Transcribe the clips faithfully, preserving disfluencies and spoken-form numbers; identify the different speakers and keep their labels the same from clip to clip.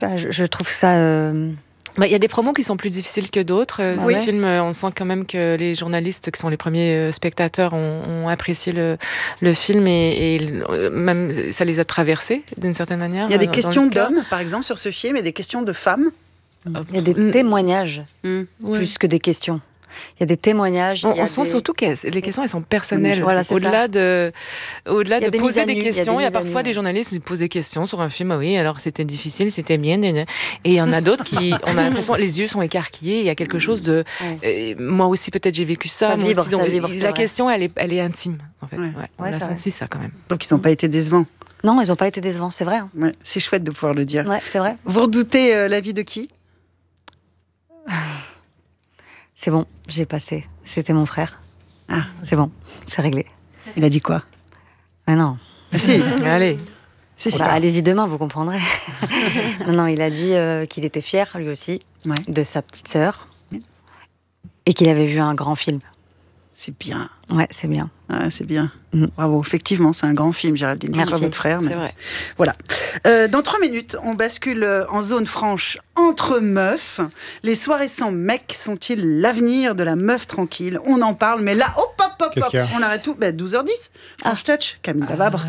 Speaker 1: Ben, je, je trouve ça... Euh...
Speaker 2: Bah, y a des promos qui sont plus difficiles que d'autres. Euh,
Speaker 1: ouais.
Speaker 2: Ce film, euh, on sent quand même que les journalistes, qui sont les premiers euh, spectateurs, ont, ont apprécié le, le film et, et euh, même ça les a traversés d'une certaine manière.
Speaker 3: Il y a des
Speaker 2: dans,
Speaker 3: questions
Speaker 2: dans
Speaker 3: d'hommes, par exemple, sur ce film, et des questions de femmes.
Speaker 1: Il y a des mmh. témoignages, mmh. plus ouais. que des questions. Il y a des témoignages.
Speaker 2: On,
Speaker 1: il y a
Speaker 2: on sent
Speaker 1: des...
Speaker 2: surtout que les questions, elles sont personnelles.
Speaker 1: Voilà,
Speaker 2: au-delà de, au-delà de
Speaker 1: des
Speaker 2: poser des
Speaker 1: nu,
Speaker 2: questions, il y a, des il y a parfois des journalistes qui posent des questions sur un film. Oui, alors c'était difficile, c'était bien. Et il y en a d'autres qui, on a l'impression, les yeux sont écarquillés. Il y a quelque chose de. Ouais. Euh, moi aussi, peut-être, j'ai vécu ça.
Speaker 1: Ça
Speaker 2: moi
Speaker 1: vibre,
Speaker 2: aussi, donc,
Speaker 1: ça vibre,
Speaker 2: la question, elle est, elle est intime, en fait.
Speaker 3: Ouais.
Speaker 2: Ouais, on
Speaker 1: ouais,
Speaker 2: a senti
Speaker 1: vrai.
Speaker 2: ça quand même.
Speaker 3: Donc, ils n'ont pas été décevants.
Speaker 1: Non, ils n'ont pas été décevants, c'est vrai. Hein.
Speaker 3: Ouais, c'est chouette de pouvoir le dire.
Speaker 1: Ouais, c'est vrai.
Speaker 3: Vous redoutez euh, l'avis de qui ?
Speaker 1: C'est bon, j'ai passé. C'était mon frère.
Speaker 3: Ah,
Speaker 1: c'est bon, c'est réglé.
Speaker 3: Il a dit quoi ?
Speaker 1: Mais non.
Speaker 3: Ah si.
Speaker 2: Allez.
Speaker 3: C'est
Speaker 1: bah, allez-y demain, vous comprendrez. non, non, il a dit euh, qu'il était fier, lui aussi,
Speaker 3: ouais.
Speaker 1: de sa petite sœur et qu'il avait vu un grand film.
Speaker 3: C'est bien.
Speaker 1: Ouais, c'est bien.
Speaker 3: Ah, c'est bien. Mmh. Bravo. Effectivement, c'est un grand film, Géraldine.
Speaker 1: Merci.
Speaker 3: Pas votre frère, mais
Speaker 2: c'est vrai.
Speaker 3: Voilà. Euh, dans trois minutes, on bascule en zone franche entre meufs. Les soirées sans mec sont-ils l'avenir de la meuf tranquille ? On en parle, mais là, hop, hop, hop, hop, on arrête tout. Ben, douze heures dix. Franche ah. touch, Camille Lavabre.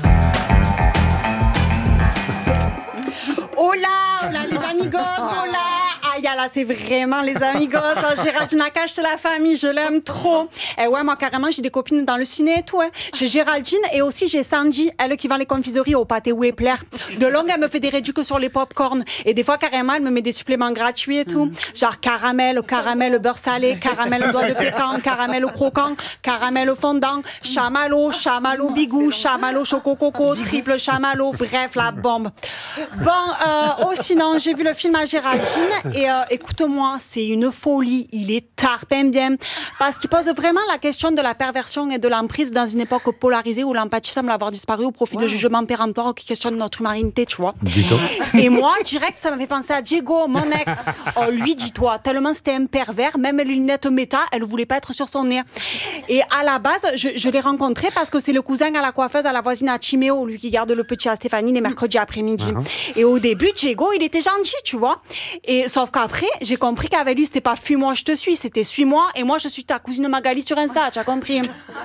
Speaker 4: Oh là, oh là, les amigos, oh là. Aïe, là, c'est vraiment les amigos. Oh, Géraldine Nakache, c'est la famille, je l'aime trop. Et ouais, moi, carrément, j'ai des copines dans le ciné et tout. Hein. J'ai Géraldine et aussi j'ai Sandy, elle qui vend les confiseries au pâté Wepler. De longue, elle me fait des réductions que sur les pop-corn. Et des fois, carrément, elle me met des suppléments gratuits et tout. Genre caramel, caramel beurre salé, caramel au doigt de pécan, caramel au croquant, caramel au fondant, chamallow, chamallow bigou, chamallow choco-coco, triple chamallow. Bref, la bombe. Bon, euh, oh, sinon, j'ai vu le film à Géraldine et euh, écoute-moi, c'est une folie. Il est tarpin bien parce qu'il pose vraiment la question de la perversion et de l'emprise dans une époque polarisée où l'empathie semble avoir disparu au profit wow. de jugements péremptoires qui questionnent notre humanité, tu vois. Et moi, direct, ça m'a fait penser à Diego, mon ex. Oh, lui, dis-toi, tellement c'était un pervers, même les lunettes méta, elle voulait pas être sur son nez. Et à la base, je, je l'ai rencontré parce que c'est le cousin à la coiffeuse, à la voisine à Chiméo, lui qui garde le petit à Stéphanie les mercredis après-midi. Uh-huh. Et au début, Diego, il était gentil, tu vois. Et sauf qu'après, j'ai compris qu'avec lui, c'était pas fuis-moi, je te suis, c'était suis-moi, et moi, je suis ta cousine Magali sur Insta, tu as compris.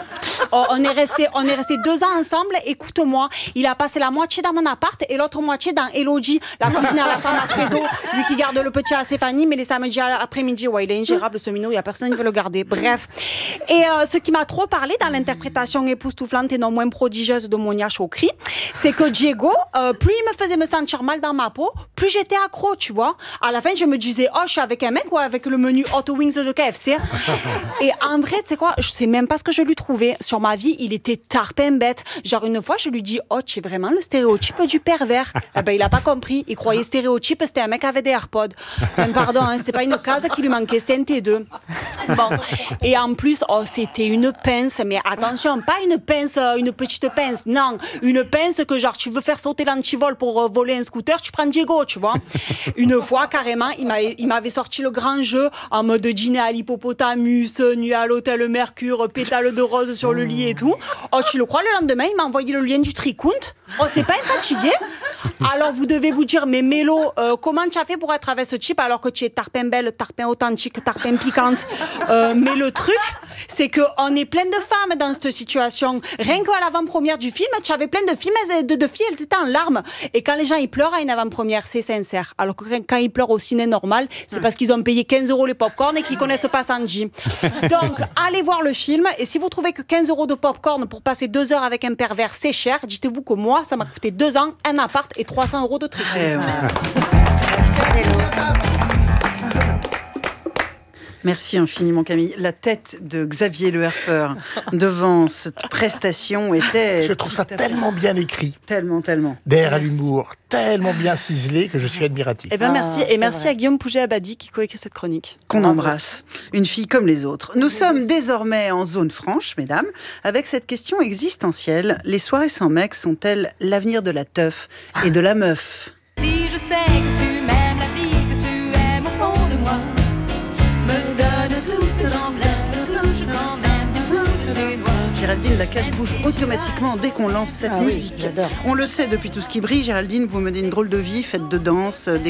Speaker 4: Oh, on est resté, on est resté deux ans ensemble. Écoute-moi, il a passé la moitié dans mon appart et l'autre moitié dans Elodie, la cousine à la femme à Fredo, lui qui garde le petit à Stéphanie, mais les samedis après-midi, ouais, il est ingérable ce minot, il y a personne qui veut le garder. Bref. Et euh, ce qui m'a trop parlé dans l'interprétation époustouflante et non moins prodigieuse de Monia Chokri, c'est que Diego, euh, plus il me faisait me sentir mal dans ma peau, plus j'étais accro, tu vois. À la fin, je me disais, oh, je suis avec un mec ou avec le menu Hot Wings de K F C. Et en vrai, tu sais quoi, je sais même pas ce que je lui trouvais. Sur ma vie, il était tarpin bête. Genre, une fois, je lui dis, oh, tu es vraiment le stéréotype du pervers. Eh ben, il a pas compris. Il croyait stéréotype, c'était un mec avec des AirPods. Même, pardon, hein, c'était pas une case qui lui manquait, c'était un T deux. Bon. Et en plus, oh, c'était une pince. Mais attention, pas une pince, une petite pince. Non, une pince que, genre, tu veux faire sauter l'antivol pour euh, voler un scooter, tu prends Diego, tu vois. Une fois, carrément, il, m'a, il m'avait sorti le grand jeu en mode dîner à l'hippopotamus, nuit à l'hôtel Mercure, pétale de rose sur le lit et tout. Oh, tu le crois, le lendemain, il m'a envoyé le lien du tricount. Oh, c'est pas fatigué. Alors, vous devez vous dire, mais Mélo, euh, comment tu as fait pour être avec ce type alors que tu es tarpin belle, tarpin authentique, tarpin piquante euh, Mais le truc, c'est qu'on est plein de femmes dans cette situation. Rien qu'à l'avant-première du film, tu avais plein de filles, de, de filles, elles étaient en larmes. Et quand les gens, ils pleurent à une avant-première, c'est sincère. Alors que quand ils pleurent au ciné normal, c'est parce qu'ils ont payé quinze euros les pop-corn et qu'ils connaissent pas Sanji. Donc, allez voir le film. Et si vous trouvez que quinze euros de pop-corn pour passer deux heures avec un pervers, c'est cher, dites-vous que moi, ça m'a coûté deux ans, un appart et trois cents euros de tricot.
Speaker 3: Ouais, ouais. Merci infiniment Camille. La tête de Xavier Le Harper devant cette prestation était...
Speaker 5: Je trouve ça tellement bien écrit.
Speaker 3: Tellement, tellement.
Speaker 5: D'air à l'humour, tellement bien ciselé que je suis admiratif.
Speaker 4: Eh ben merci.
Speaker 1: Ah,
Speaker 4: et merci
Speaker 1: vrai.
Speaker 4: à Guillaume Pouget-Abadi qui coécrit cette chronique.
Speaker 3: Qu'on embrasse. Une fille comme les autres. Nous sommes désormais en zone franche, mesdames, avec cette question existentielle. Les soirées sans mec sont-elles l'avenir de la teuf et de la meuf ?
Speaker 6: Si je sais que tu m'aimes, la vie que tu aimes au fond de moi me donne tous ces emblèmes, me touche quand même du bout de ses doigts.
Speaker 3: Géraldine Géraldine, la cage bouge automatiquement dès qu'on lance cette
Speaker 1: ah
Speaker 3: musique.
Speaker 1: Oui, j'adore.
Speaker 3: On le sait depuis Tout ce qui brille. Géraldine, vous menez une drôle de vie, faites de danse, des